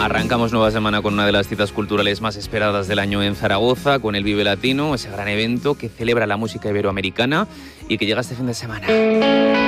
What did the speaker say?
Arrancamos nueva semana con una de las citas culturales más esperadas del año en Zaragoza, con el Vive Latino, ese gran evento que celebra la música iberoamericana y que llega este fin de semana.